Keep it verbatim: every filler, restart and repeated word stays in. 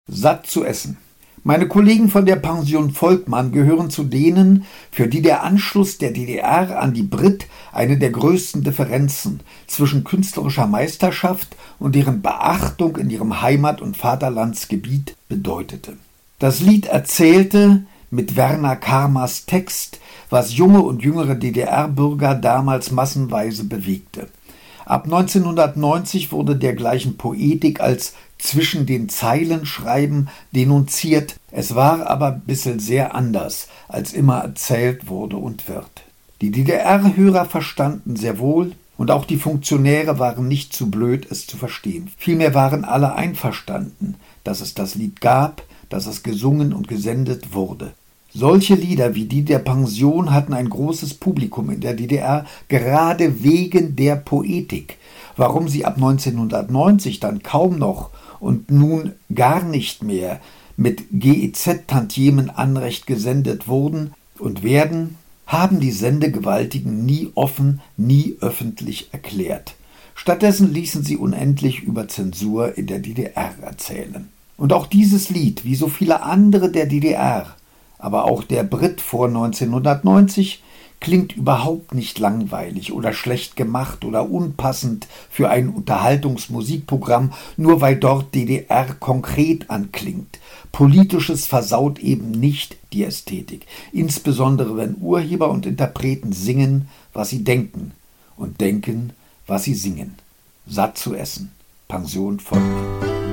Satt zu essen. Meine Kollegen von der Pension Volkmann gehören zu denen, für die der Anschluss der D D R an die Brit eine der größten Differenzen zwischen künstlerischer Meisterschaft und deren Beachtung in ihrem Heimat- und Vaterlandsgebiet bedeutete. Das Lied erzählte mit Werner Karmas Text, was junge und jüngere D D R-Bürger damals massenweise bewegte. Ab neunzehnhundertneunzig wurde dergleichen Poetik als zwischen den Zeilen schreiben denunziert. Es war aber bissel sehr anders, als immer erzählt wurde und wird. Die D D R-Hörer verstanden sehr wohl, und auch die Funktionäre waren nicht zu blöd, es zu verstehen. Vielmehr waren alle einverstanden, dass es das Lied gab, dass es gesungen und gesendet wurde. Solche Lieder wie die der Pension hatten ein großes Publikum in der D D R, gerade wegen der Poetik. Warum sie ab neunzehnhundertneunzig dann kaum noch und nun gar nicht mehr mit G E Z-Tantiemen Anrecht gesendet wurden und werden, haben die Sendegewaltigen nie offen, nie öffentlich erklärt. Stattdessen ließen sie unendlich über Zensur in der D D R erzählen. Und auch dieses Lied, wie so viele andere der D D R, aber auch der Brit vor neunzehnhundertneunzig, klingt überhaupt nicht langweilig oder schlecht gemacht oder unpassend für ein Unterhaltungsmusikprogramm, nur weil dort D D R konkret anklingt. Politisches versaut eben nicht die Ästhetik, insbesondere wenn Urheber und Interpreten singen, was sie denken, und denken, was sie singen. Satt zu essen. Pension Volkmann.